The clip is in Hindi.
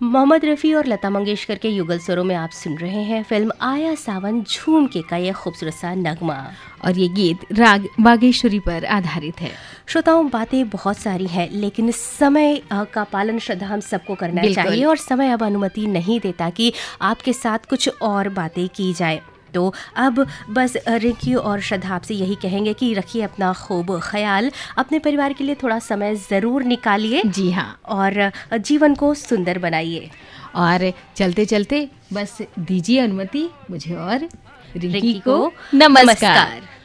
मोहम्मद रफ़ी और लता मंगेशकर के युगल स्वरों में आप सुन रहे हैं फिल्म आया सावन झूम के का यह खूबसूरत सा नगमा। और ये गीत राग बागेश्वरी पर आधारित है। श्रोताओं, बातें बहुत सारी हैं, लेकिन समय का पालन श्रद्धा हम सबको करना चाहिए और समय अब अनुमति नहीं देता कि आपके साथ कुछ और बातें की जाए। तो अब बस रिंकी और श्रद्धा आपसे यही कहेंगे कि रखिए अपना खूब ख्याल, अपने परिवार के लिए थोड़ा समय ज़रूर निकालिए। जी हाँ, और जीवन को सुंदर बनाइए। और चलते चलते बस दीजिए अनुमति मुझे और रिंकी को नमस्कार।